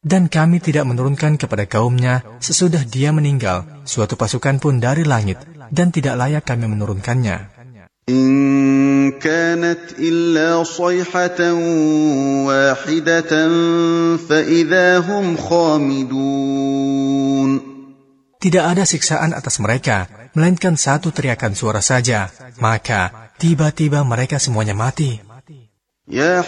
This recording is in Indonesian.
Dan kami tidak menurunkan kepada kaumnya sesudah dia meninggal suatu pasukan pun dari langit, dan tidak layak kami menurunkannya. إن كانت إلا صيحة واحدة فإذا هم خامدون. Tidak ada siksaan atas mereka, melainkan satu teriakan suara saja, maka tiba-tiba mereka semuanya mati. Ya